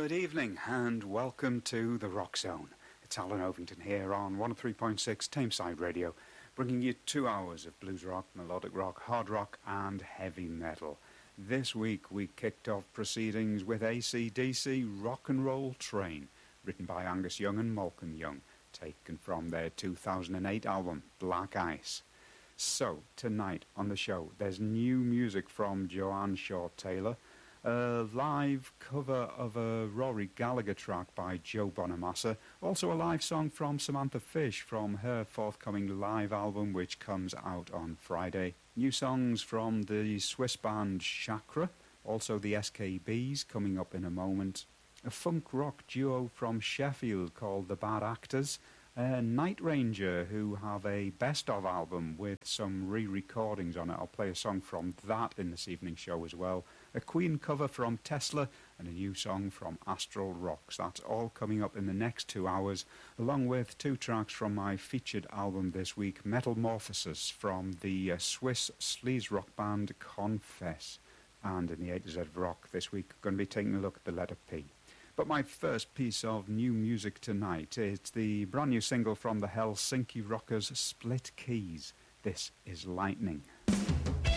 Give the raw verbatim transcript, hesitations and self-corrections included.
Good evening and welcome to the Rock Zone. It's Alan Ovington here on one oh three point six Tameside Radio, bringing you two hours of blues rock, melodic rock, hard rock and heavy metal. This week we kicked off proceedings with A C D C Rock and Roll Train, written by Angus Young and Malcolm Young, taken from their two thousand eight album Black Ice. So, tonight on the show, there's new music from Joanne Shaw Taylor, a live cover of a Rory Gallagher track by Joe Bonamassa, also a live song from Samantha Fish from her forthcoming live album which comes out on Friday. New songs from the Swiss band Chakra, also the S K Bs coming up in a moment. A funk rock duo from Sheffield called The Bad Actors. Uh, Night Ranger, who have a best-of album with some re-recordings on it. I'll play a song from that in this evening's show as well. A Queen cover from Tesla and a new song from Astral Rocks. That's all coming up in the next two hours, along with two tracks from my featured album this week, Metamorphosis, from the uh, Swiss sleaze rock band Confess. And in the A to Z of rock this week, I'm going to be taking a look at the letter P. But my first piece of new music tonight is the brand new single from the Helsinki Rockers, Split Keys. This is Lightning.